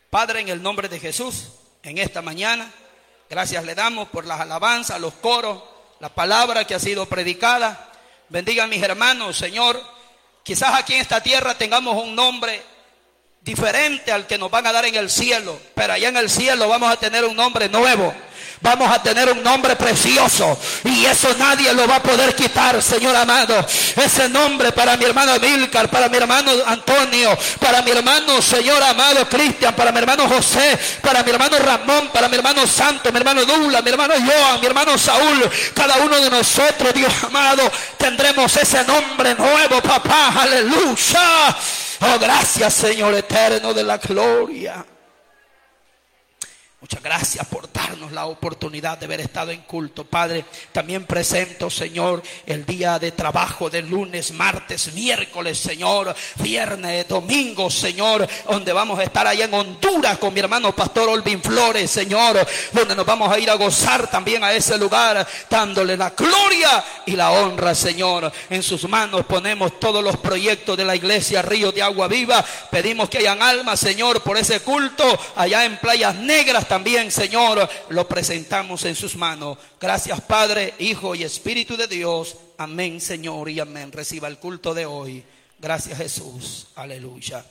Padre, en el nombre de Jesús, en esta mañana, gracias le damos por las alabanzas, los coros, la palabra que ha sido predicada. Bendiga a mis hermanos, Señor. Quizás aquí en esta tierra tengamos un nombre diferente al que nos van a dar en el cielo, pero allá en el cielo vamos a tener un nombre nuevo. Vamos a tener un nombre precioso y eso nadie lo va a poder quitar, Señor amado. Ese nombre para mi hermano Milcar, para mi hermano Antonio, para mi hermano, Señor amado, Cristian, para mi hermano José, para mi hermano Ramón, para mi hermano Santo, mi hermano Douglas, mi hermano Joan, mi hermano Saúl. Cada uno de nosotros, Dios amado, tendremos ese nombre nuevo, papá. Aleluya. Oh, gracias, Señor eterno de la gloria. Muchas gracias por darnos la oportunidad de haber estado en culto, Padre. También presento, Señor, el día de trabajo de lunes, martes, miércoles, Señor, viernes, domingo, Señor, donde vamos a estar allá en Honduras con mi hermano Pastor Olvin Flores, Señor, donde nos vamos a ir a gozar también a ese lugar, dándole la gloria y la honra, Señor. En sus manos ponemos todos los proyectos de la iglesia Ríos de Agua Viva. Pedimos que hayan almas, Señor, por ese culto allá en Playas Negras. También, Señor, lo presentamos en sus manos. Gracias, Padre, Hijo y Espíritu de Dios. Amén, Señor, y amén. Reciba el culto de hoy. Gracias, Jesús. Aleluya.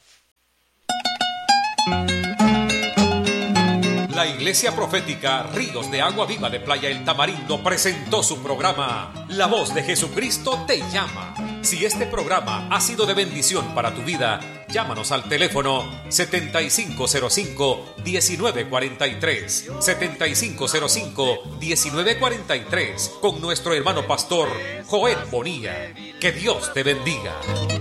La Iglesia Profética Ríos de Agua Viva de Playa El Tamarindo presentó su programa La Voz de Jesucristo te llama. Si este programa ha sido de bendición para tu vida, llámanos al teléfono 7505-1943, 7505-1943, con nuestro hermano pastor Joel Bonilla. Que Dios te bendiga.